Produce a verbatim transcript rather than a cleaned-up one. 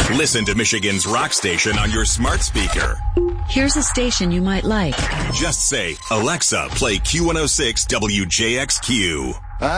Listen to Michigan's rock station on your smart speaker. Here's a station you might like. Just say, Alexa, play Q one oh six W J X Q.